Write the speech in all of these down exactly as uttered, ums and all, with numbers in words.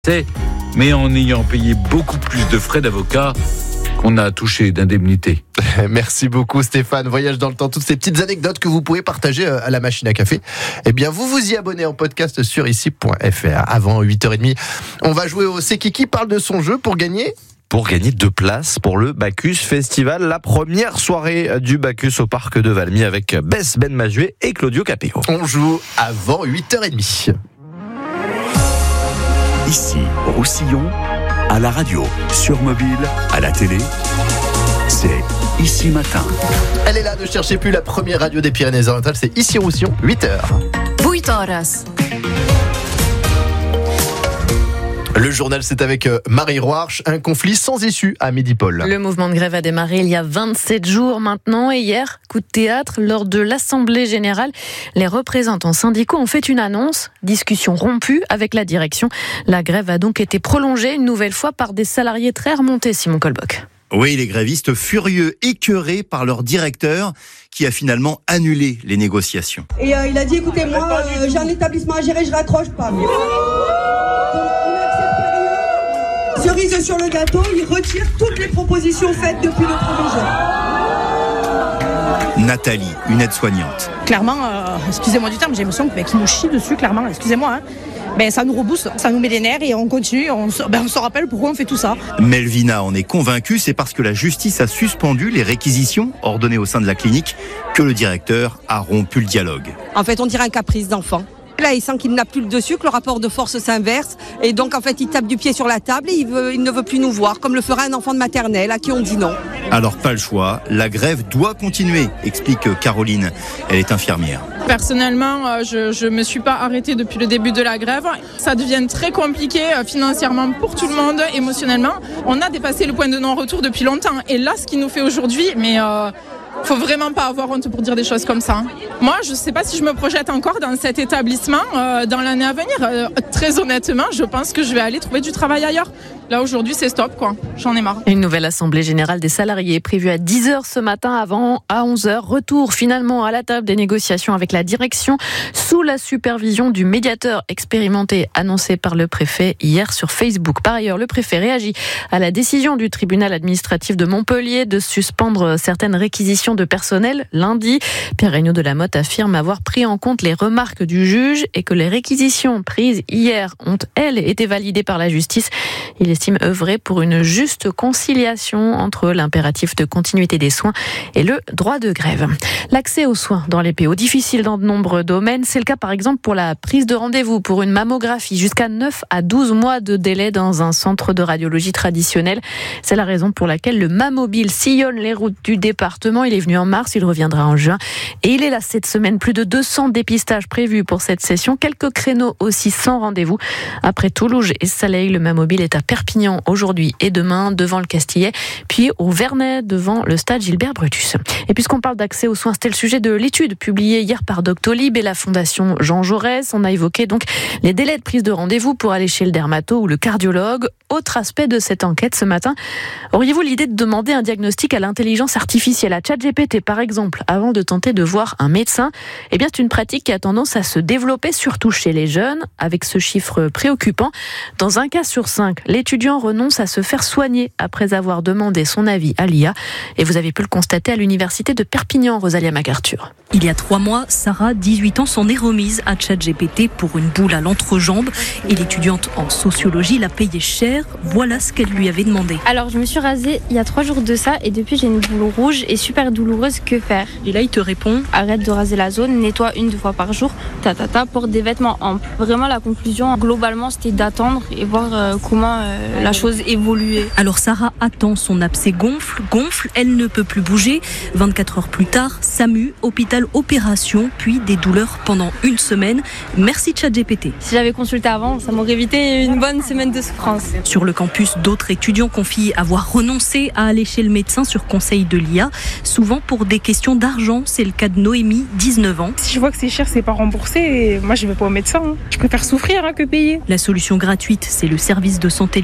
mais en ayant payé beaucoup plus de frais d'avocat qu'on a touché d'indemnité. Merci beaucoup Stéphane. Voyage dans le temps, toutes ces petites anecdotes que vous pouvez partager à la machine à café. Eh bien, vous vous y abonnez en podcast sur ici point f r. Avant huit heures trente, on va jouer au C'est qui qui parle de son jeu pour gagner Pour gagner deux places pour le Bacchus Festival, la première soirée du Bacchus au parc de Valmy avec Bess Benmajué et Claudio Capéo. On joue avant huit heures trente. Ici, Roussillon, à la radio, sur mobile, à la télé, c'est Ici Matin. Elle est là, ne cherchez plus, la première radio des Pyrénées-Orientales, c'est Ici Roussillon, huit heures. huit horas. Le journal, c'est avec Marie Roarch, un conflit sans issue à Midi-Pol. Le mouvement de grève a démarré il y a vingt-sept jours maintenant et hier, coup de théâtre, lors de l'Assemblée Générale, les représentants syndicaux ont fait une annonce, discussion rompue avec la direction. La grève a donc été prolongée une nouvelle fois par des salariés très remontés, Simon Colboc. Oui, les grévistes furieux, écœurés par leur directeur qui a finalement annulé les négociations. Et euh, il a dit, écoutez, moi, euh, j'ai un établissement à gérer, je raccroche pas. Cerise sur le gâteau, il retire toutes les propositions faites depuis le premier jour. Nathalie, une aide-soignante. Clairement, euh, excusez-moi du terme, j'ai l'impression qu'il nous chie dessus, clairement, excusez-moi. Hein. Ben, ça nous rebooste, ça nous met les nerfs et on continue, on se, ben, on se rappelle pourquoi on fait tout ça. Melvina en est convaincue, c'est parce que la justice a suspendu les réquisitions ordonnées au sein de la clinique que le directeur a rompu le dialogue. En fait, on dirait un caprice d'enfant. Là, il sent qu'il n'a plus le dessus, que le rapport de force s'inverse. Et donc, en fait, il tape du pied sur la table et il, veut, il ne veut plus nous voir, comme le ferait un enfant de maternelle à qui on dit non. Alors, pas le choix, la grève doit continuer, explique Caroline. Elle est infirmière. Personnellement, je ne me suis pas arrêtée depuis le début de la grève. Ça devient très compliqué financièrement pour tout le monde, émotionnellement. On a dépassé le point de non-retour depuis longtemps. Et là, ce qui nous fait aujourd'hui, mais... Euh, faut vraiment pas avoir honte pour dire des choses comme ça. Moi, je sais pas si je me projette encore dans cet établissement euh, dans l'année à venir. Euh, très honnêtement, je pense que je vais aller trouver du travail ailleurs. Là, aujourd'hui, c'est stop, quoi. J'en ai marre. Une nouvelle assemblée générale des salariés est prévue à dix heures ce matin, avant à onze heures. Retour finalement à la table des négociations avec la direction sous la supervision du médiateur expérimenté annoncé par le préfet hier sur Facebook. Par ailleurs, le préfet réagit à la décision du tribunal administratif de Montpellier de suspendre certaines réquisitions de personnel lundi. Pierre Regnault de la Motte affirme avoir pris en compte les remarques du juge et que les réquisitions prises hier ont, elles, été validées par la justice. Il estime œuvrer pour une juste conciliation entre l'impératif de continuité des soins et le droit de grève. L'accès aux soins dans les P O, difficile dans de nombreux domaines. C'est le cas par exemple pour la prise de rendez-vous pour une mammographie. Jusqu'à neuf à douze mois de délai dans un centre de radiologie traditionnel. C'est la raison pour laquelle le Mammobile sillonne les routes du département. Il est venu en mars, il reviendra en juin. Et il est là cette semaine. Plus de deux cents dépistages prévus pour cette session. Quelques créneaux aussi sans rendez-vous. Après Toulouse et Saleil, le Mammobile est à Perpignan aujourd'hui et demain devant le Castillet. Puis au Vernet devant le stade Gilbert Brutus. Et puisqu'on parle d'accès aux soins, c'était le sujet de l'étude publiée hier par Doctolib et la Fondation Jean Jaurès. On a évoqué donc les délais de prise de rendez-vous pour aller chez le dermato ou le cardiologue. Autre aspect de cette enquête ce matin. Auriez-vous l'idée de demander un diagnostic à l'intelligence artificielle, à ChatGPT par exemple, avant de tenter de voir un médecin? Eh bien, c'est une pratique qui a tendance à se développer, surtout chez les jeunes, avec ce chiffre préoccupant. Dans un cas sur cinq, l'étudiant renonce à se faire soigner après avoir demandé son avis à l'I A. Et vous avez pu le constater à l'université de Perpignan, Rosalia MacArthur. Il y a trois mois, Sarah, dix-huit ans, s'en est remise à ChatGPT pour une boule à l'entrejambe. Et l'étudiante en sociologie l'a payé cher. Voilà ce qu'elle lui avait demandé. Alors, je me suis rasée il y a trois jours de ça et depuis, j'ai une boule rouge et super douloureuse. Que faire? Et là, il te répond: arrête de raser la zone, nettoie une, deux fois par jour, ta, ta, ta, porte des vêtements amples. Vraiment, la conclusion, globalement, c'était d'attendre et voir euh, comment euh, la chose évoluait. Alors, Sarah attend, son abcès gonfle, gonfle, elle ne peut plus bouger. vingt-quatre heures plus tard, SAMU, hôpital, opération, puis des douleurs pendant une semaine. Merci ChatGPT. Si j'avais consulté avant, ça m'aurait évité une bonne semaine de souffrance. Sur le campus, d'autres étudiants confient avoir renoncé à aller chez le médecin sur conseil de l'I A, souvent pour des questions d'argent. C'est le cas de Noémie, dix-neuf ans. Si je vois que c'est cher, c'est pas remboursé, moi je vais pas au médecin. Je préfère souffrir hein, que payer. La solution gratuite, c'est le service de santé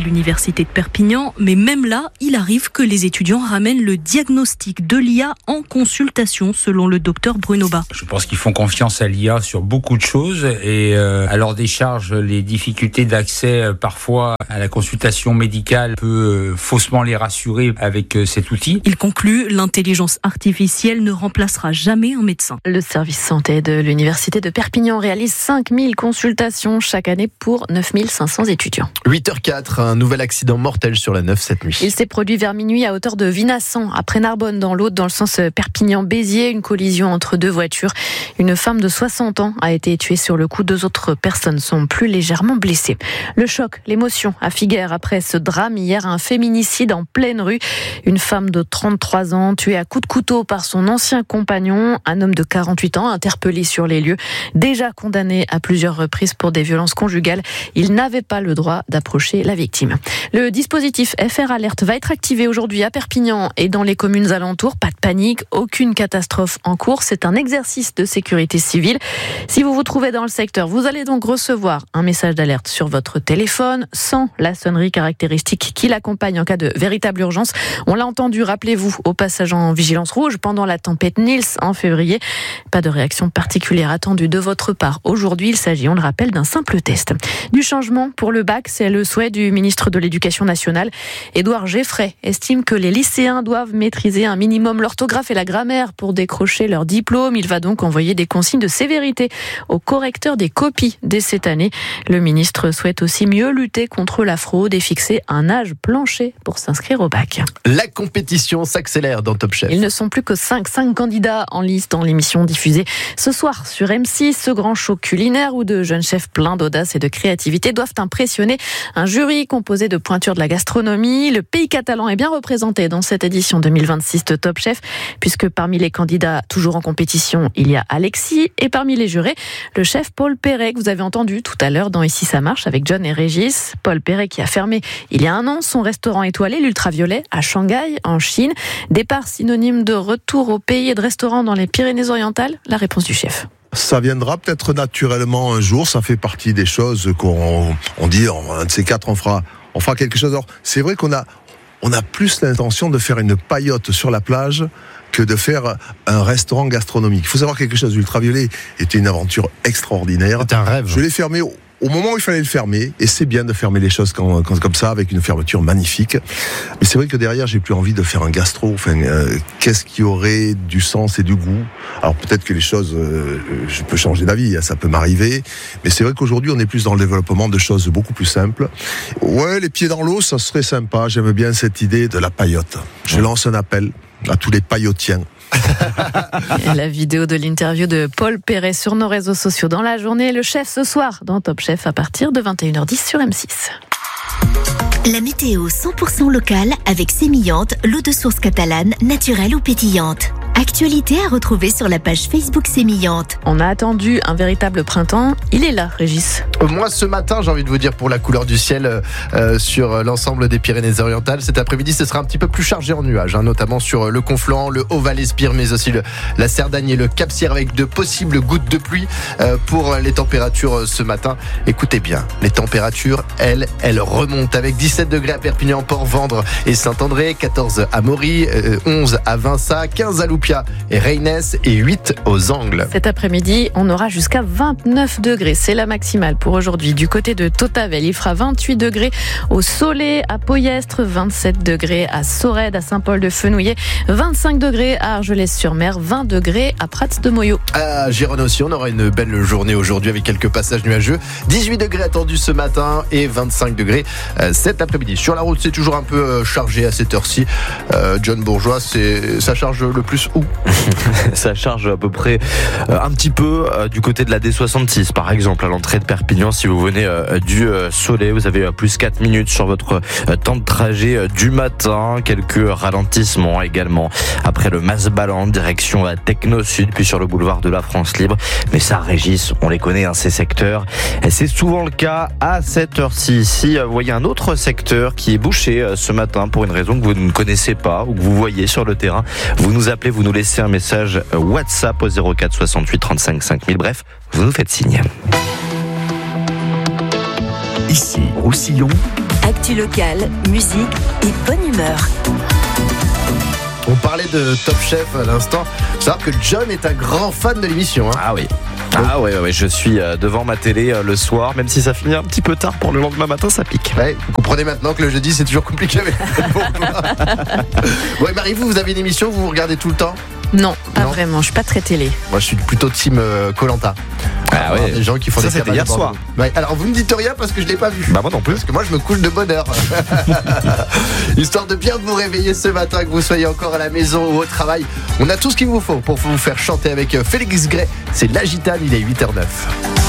l'université de Perpignan. Mais même là, il arrive que les étudiants ramènent le diagnostic de l'I A en consultation, selon le docteur Bruno Bas. Je pense qu'ils font confiance à l'I A sur beaucoup de choses et euh, à leur décharge, les difficultés d'accès euh, parfois à la consultation médicale peut euh, faussement les rassurer avec euh, cet outil. Il conclut, l'intelligence artificielle ne remplacera jamais un médecin. Le service santé de l'université de Perpignan réalise cinq mille consultations chaque année pour neuf mille cinq cents étudiants. huit heures quatre, un nouvel accident mortel sur la neuf cette nuit. Il s'est produit vers minuit à hauteur de Vinassan, après Narbonne, dans l'Aude, dans le sens Perpignan-Béziers. Une collision entre deux voitures. Une femme de soixante ans a été tuée sur le coup. Deux autres personnes sont plus légèrement blessées. Le choc, l'émotion à Figueres après ce drame hier, un féminicide en pleine rue. Une femme de trente-trois ans tuée à coups de couteau par son ancien compagnon. Un homme de quarante-huit ans interpellé sur les lieux. Déjà condamné à plusieurs reprises pour des violences conjugales. Il n'avait pas le droit d'approcher la victime. Le dispositif F R Alert va être activé aujourd'hui à Perpignan et dans les communes alentours. Pas de panique, aucune catastrophe en cours. C'est un exercice de sécurité civile. Si vous vous trouvez dans le secteur, vous allez donc recevoir un message d'alerte sur votre téléphone sans la sonnerie caractéristique qui l'accompagne en cas de véritable urgence. On l'a entendu, rappelez-vous, au passage en vigilance rouge pendant la tempête Nils en février. Pas de réaction particulière attendue de votre part aujourd'hui. Il s'agit, on le rappelle, d'un simple test. Du changement pour le bac, c'est le souhait du ministre de l'Éducation nationale. Édouard Geffray estime que les lycéens doivent maîtriser un minimum l'orthographe et la grammaire pour décrocher leur diplôme. Il va donc envoyer des consignes de sévérité aux correcteurs des copies dès cette année. Le ministre souhaite aussi mieux lutter contre la fraude et fixer un âge plancher pour s'inscrire au bac. La compétition s'accélère dans Top Chef. Ils ne sont plus que cinq, cinq candidats en lice dans l'émission diffusée ce soir sur M six. Ce grand show culinaire où de jeunes chefs pleins d'audace et de créativité doivent impressionner un jury composé de pointures de la gastronomie. Le pays catalan est bien représenté dans cette édition deux mille vingt-six de Top Chef, puisque parmi les candidats toujours en compétition, il y a Alexis, et parmi les jurés, le chef Paul Perret, que vous avez entendu tout à l'heure dans Ici ça marche avec John et Régis. Paul Perret qui a fermé il y a un an son restaurant étoilé, l'Ultraviolet, à Shanghai, en Chine. Départ synonyme de retour au pays et de restaurant dans les Pyrénées-Orientales. La réponse du chef. Ça viendra peut-être naturellement un jour, ça fait partie des choses qu'on on dit, un de ces quatre on fera, on fera quelque chose. Alors, c'est vrai qu'on a, on a plus l'intention de faire une paillote sur la plage que de faire un restaurant gastronomique. Il faut savoir quelque chose, l'Ultraviolet était une aventure extraordinaire. C'était un rêve. Je l'ai fermé au, au moment où il fallait le fermer, et c'est bien de fermer les choses quand, quand, comme ça, avec une fermeture magnifique. Mais c'est vrai que derrière, j'ai plus envie de faire un gastro. Enfin, euh, qu'est-ce qui aurait du sens et du goût ? Alors peut-être que les choses, euh, je peux changer d'avis, ça peut m'arriver. Mais c'est vrai qu'aujourd'hui, on est plus dans le développement de choses beaucoup plus simples. Ouais, les pieds dans l'eau, ça serait sympa. J'aime bien cette idée de la paillote. Je lance un appel à tous les paillotiens. Et la vidéo de l'interview de Paul Perret sur nos réseaux sociaux dans la journée. Le chef ce soir dans Top Chef à partir de vingt et une heures dix sur M six. La météo cent pour cent locale avec Sémillante, l'eau de source catalane, naturelle ou pétillante. Actualité à retrouver sur la page Facebook Sémillante. On a attendu un véritable printemps. Il est là, Régis. Moi, ce matin, j'ai envie de vous dire, pour la couleur du ciel euh, sur l'ensemble des Pyrénées-Orientales, cet après-midi, ce sera un petit peu plus chargé en nuages, hein, notamment sur le Conflent, le Haut-Val-Espire, mais aussi le, la Cerdagne et le Cap-Sierre, avec de possibles gouttes de pluie euh, pour les températures ce matin. Écoutez bien, les températures, elles, elles remontent avec dix-sept degrés à Perpignan, Port-Vendre et Saint-André, quatorze à Mory, euh, onze à Vinça, quinze à Loupia et Reynes et huit aux Angles. Cet après-midi, on aura jusqu'à vingt-neuf degrés. C'est la maximale pour aujourd'hui. Du côté de Tautavel, il fera vingt-huit degrés au Soleil, à Poyestre, vingt-sept degrés à Sorède, à Saint-Paul-de-Fenouillet, vingt-cinq degrés à Argelès-sur-Mer, vingt degrés à Prats-de-Moyau. À Gérone aussi, on aura une belle journée aujourd'hui avec quelques passages nuageux. dix-huit degrés attendus ce matin et vingt-cinq degrés euh, cet après-midi. Sur la route, c'est toujours un peu euh, chargé à cette heure-ci. Euh, John Bourgeois, c'est, ça charge le plus où ? Ça charge à peu près euh, un petit peu euh, du côté de la D soixante-six, par exemple, à l'entrée de Perpignan. Si vous venez euh, du euh, Soleil, vous avez euh, plus quatre minutes sur votre euh, temps de trajet euh, du matin. Quelques ralentissements également après le Mas-Balland, direction euh, Techno Sud, puis sur le boulevard de la France Libre. Mais ça, Régis, on les connaît, hein, ces secteurs. Et c'est souvent le cas à cette heure-ci. Si euh, vous voyez un autre secteur qui est bouché euh, ce matin pour une raison que vous ne connaissez pas ou que vous voyez sur le terrain, vous nous appelez, vous nous laissez un message WhatsApp au zéro quatre soixante-huit trente-cinq cinq mille. Bref, vous nous faites signe. Ici, Roussillon, Actu locale, musique et bonne humeur. On parlait de Top Chef à l'instant. Faut savoir que John est un grand fan de l'émission. Hein. Ah oui. Ah ouais, ouais, ouais, je suis devant ma télé le soir, même si ça finit un petit peu tard pour le lendemain matin, ça pique. Ouais, vous comprenez maintenant que le jeudi c'est toujours compliqué avec Bon, et Marie, vous, vous avez une émission, vous vous regardez tout le temps? Non, pas Non. vraiment, je suis pas très télé. Moi je suis plutôt team Koh-Lanta. Ah ouais. Des gens qui font Ça, des c'était cabanes hier à Bordeaux. soir. Ouais, alors vous ne dites rien parce que je l'ai pas vu. Bah moi non plus. Parce que moi je me couche de bonne heure. Histoire de bien vous réveiller ce matin, que vous soyez encore à la maison ou au travail. On a tout ce qu'il vous faut pour vous faire chanter avec Félix Gray. C'est La Gitane, il est huit heures zéro neuf.